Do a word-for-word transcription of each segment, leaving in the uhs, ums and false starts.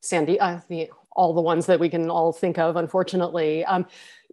Sandy, uh, the, all the ones that we can all think of, unfortunately. Um,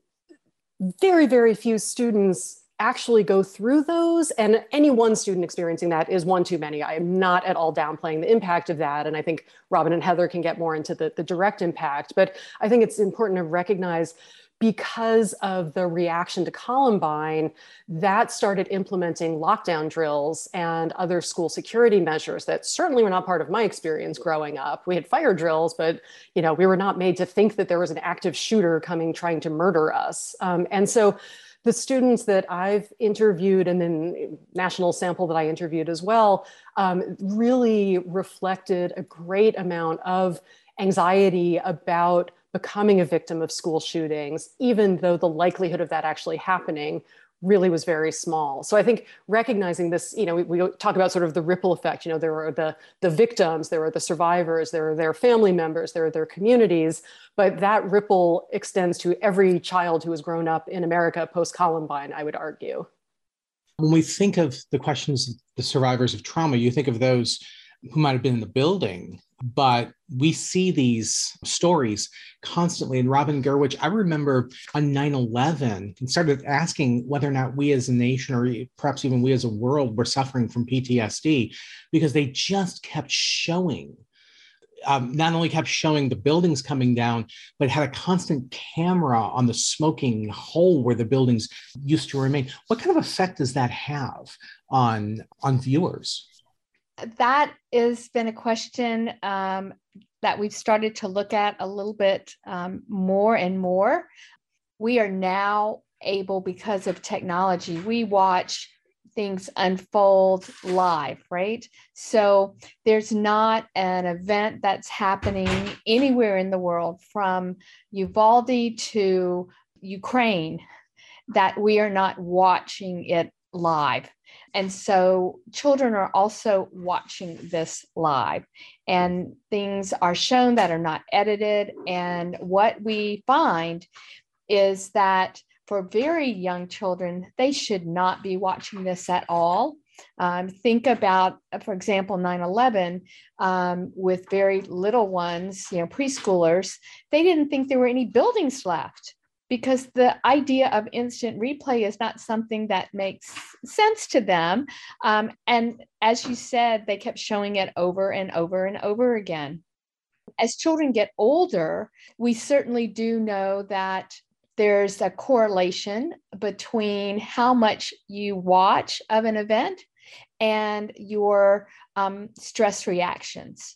very, very few students actually go through those. And any one student experiencing that is one too many. I am not at all downplaying the impact of that. And I think Robin and Heather can get more into the, the direct impact. But I think it's important to recognize, because of the reaction to Columbine, that started implementing lockdown drills and other school security measures that certainly were not part of my experience growing up. We had fire drills, but you know, we were not made to think that there was an active shooter coming trying to murder us. Um, and so the students that I've interviewed, and then national sample that I interviewed as well, um, really reflected a great amount of anxiety about becoming a victim of school shootings, even though the likelihood of that actually happening really was very small. So I think recognizing this, you know, we, we talk about sort of the ripple effect. You know, there are the, the victims, there are the survivors, there are their family members, there are their communities, but that ripple extends to every child who has grown up in America post-Columbine, I would argue. When we think of the questions of the survivors of trauma, you think of those who might have been in the building, but we see these stories constantly. And Robin Gurwitch, I remember on nine eleven, and started asking whether or not we as a nation, or perhaps even we as a world, were suffering from P T S D, because they just kept showing, um, not only kept showing the buildings coming down, but had a constant camera on the smoking hole where the buildings used to remain. What kind of effect does that have on, on viewers? That has been a question um, that we've started to look at a little bit um, more and more. We are now able, because of technology, we watch things unfold live, right? So there's not an event that's happening anywhere in the world, from Uvalde to Ukraine, that we are not watching it live. And so children are also watching this live, and things are shown that are not edited. And what we find is that for very young children, they should not be watching this at all. Um, think about, for example, nine eleven um, with very little ones, you know, preschoolers. They didn't think there were any buildings left, because the idea of instant replay is not something that makes sense to them. Um, and as you said, they kept showing it over and over and over again. As children get older, we certainly do know that there's a correlation between how much you watch of an event and your um, stress reactions.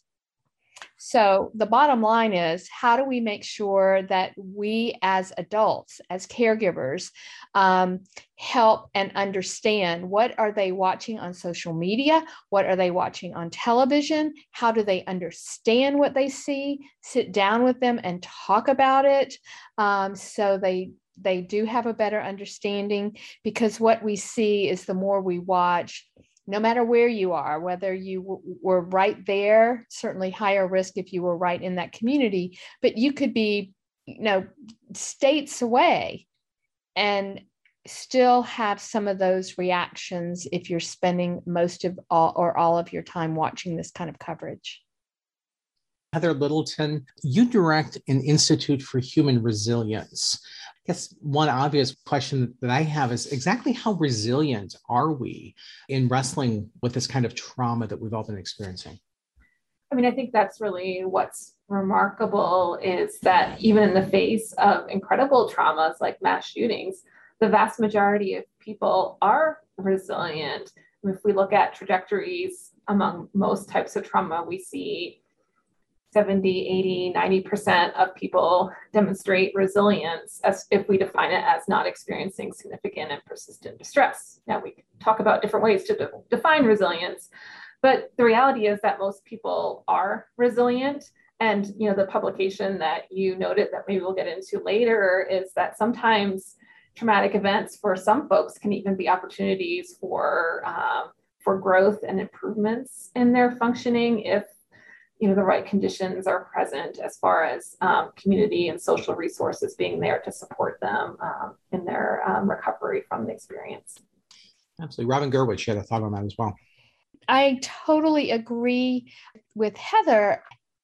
So the bottom line is, how do we make sure that we as adults, as caregivers, um, help and understand what are they watching on social media? What are they watching on television? How do they understand what they see? Sit down with them and talk about it um, so they they do have a better understanding, because what we see is the more we watch, no matter where you are, whether you w- were right there, certainly higher risk if you were right in that community, but you could be, you know, states away and still have some of those reactions if you're spending most of all or all of your time watching this kind of coverage. Heather Littleton, you direct an Institute for Human Resilience. I guess one obvious question that I have is, exactly how resilient are we in wrestling with this kind of trauma that we've all been experiencing? I mean, I think that's really what's remarkable, is that even in the face of incredible traumas like mass shootings, the vast majority of people are resilient. If we look at trajectories among most types of trauma, we see seventy, eighty, ninety percent of people demonstrate resilience, as if we define it as not experiencing significant and persistent distress. Now, we can talk about different ways to de- define resilience, but the reality is that most people are resilient. And, you know, the publication that you noted that maybe we'll get into later is that sometimes traumatic events for some folks can even be opportunities for, um, for growth and improvements in their functioning, if you know, the right conditions are present, as far as um, community and social resources being there to support them um, in their um, recovery from the experience. Absolutely. Robin Gurwitch, you had a thought on that as well. I totally agree with Heather.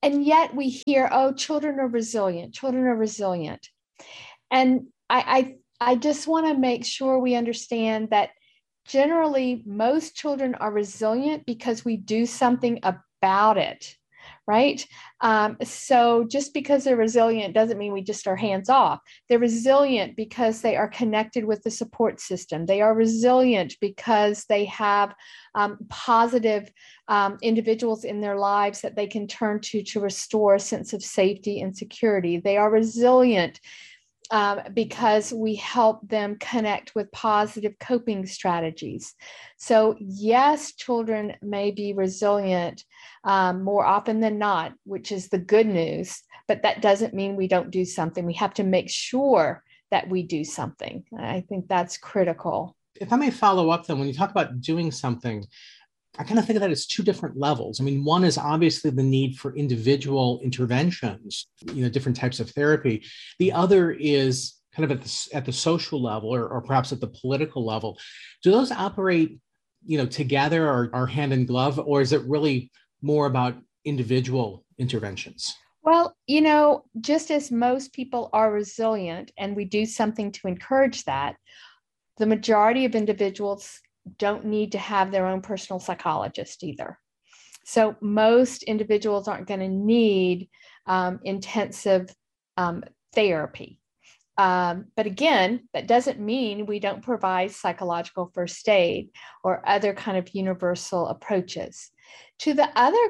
And yet we hear, oh, children are resilient, children are resilient. And I, I, I just want to make sure we understand that generally most children are resilient because we do something about it, right? Um, so just because they're resilient doesn't mean we just are hands off. They're resilient because they are connected with the support system. They are resilient because they have um, positive um, individuals in their lives that they can turn to to restore a sense of safety and security. They are resilient Um, because we help them connect with positive coping strategies. So yes, children may be resilient um, more often than not, which is the good news, but that doesn't mean we don't do something. We have to make sure that we do something. I think that's critical. If I may follow up then, when you talk about doing something, I kind of think of that as two different levels. I mean, one is obviously the need for individual interventions, you know, different types of therapy. The other is kind of at the, at the social level or, or perhaps at the political level. Do those operate, you know, together or, or hand in glove, or is it really more about individual interventions? Well, you know, just as most people are resilient and we do something to encourage that, the majority of individuals don't need to have their own personal psychologist either. So most individuals aren't going to need um, intensive um, therapy. Um, but again, that doesn't mean we don't provide psychological first aid or other kind of universal approaches. To the other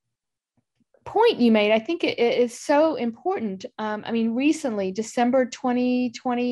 point you made, I think it, it is so important. Um, I mean, recently, December twenty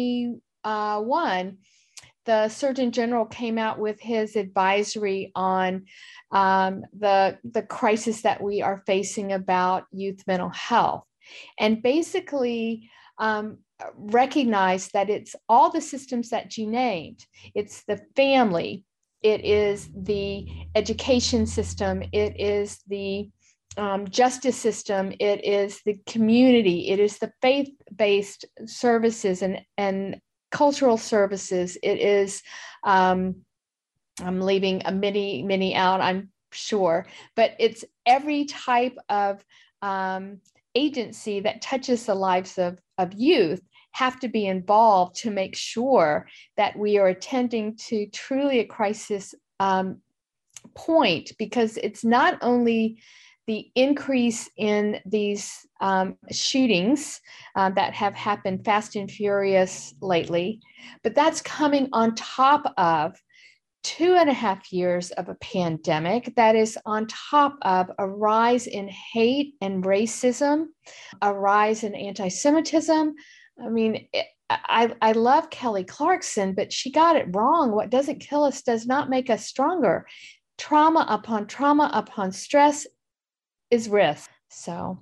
twenty-one, the Surgeon General came out with his advisory on um, the, the crisis that we are facing about youth mental health. And basically um, recognized that it's all the systems that you named. It's the family, it is the education system, it is the um, justice system, it is the community, it is the faith-based services and, and cultural services. It is, um, I'm leaving a many, many out, I'm sure, but it's every type of um, agency that touches the lives of, of youth have to be involved to make sure that we are attending to truly a crisis um, point, because it's not only the increase in these um, shootings uh, that have happened fast and furious lately, but that's coming on top of two and a half years of a pandemic that is on top of a rise in hate and racism, a rise in anti-Semitism. I mean, it, I, I love Kelly Clarkson, but she got it wrong. What doesn't kill us does not make us stronger. Trauma upon trauma upon stress is risk. So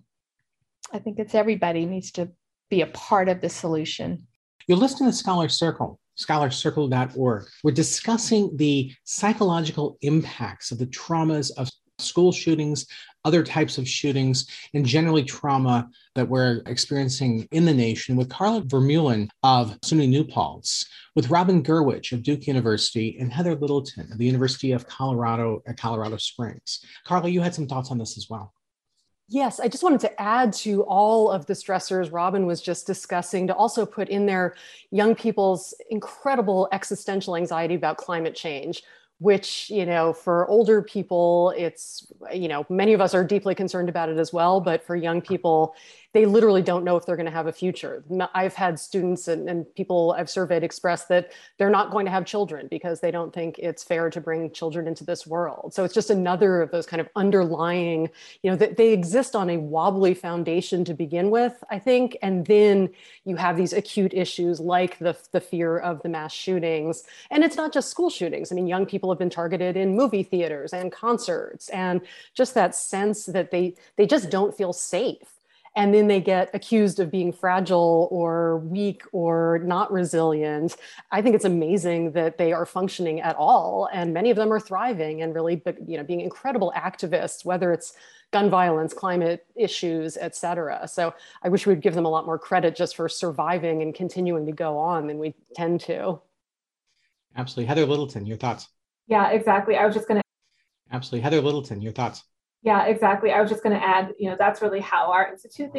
I think it's everybody needs to be a part of the solution. You're listening to Scholar Circle, scholar circle dot org. We're discussing the psychological impacts of the traumas of school shootings, other types of shootings, and generally trauma that we're experiencing in the nation with Carla Vermeulen of SUNY New Paltz, with Robin Gurwitch of Duke University, and Heather Littleton of the University of Colorado at Colorado Springs. Carla, you had some thoughts on this as well. Yes, I just wanted to add to all of the stressors Robin was just discussing to also put in there young people's incredible existential anxiety about climate change, which, you know, for older people, it's, you know, many of us are deeply concerned about it as well, but for young people, they literally don't know if they're going to have a future. I've had students and, and people I've surveyed express that they're not going to have children because they don't think it's fair to bring children into this world. So it's just another of those kind of underlying, you know, that they exist on a wobbly foundation to begin with, I think. And then you have these acute issues like the, the fear of the mass shootings. And it's not just school shootings. I mean, young people have been targeted in movie theaters and concerts, and just that sense that they, they just don't feel safe. And then they get accused of being fragile or weak or not resilient. I think it's amazing that they are functioning at all. And many of them are thriving and really, you know, being incredible activists, whether it's gun violence, climate issues, et cetera. So I wish we'd give them a lot more credit just for surviving and continuing to go on than we tend to. Absolutely. Heather Littleton, your thoughts? Yeah, exactly. I was just going to. Absolutely. Heather Littleton, your thoughts? Yeah, exactly. I was just going to add, you know, that's really how our institute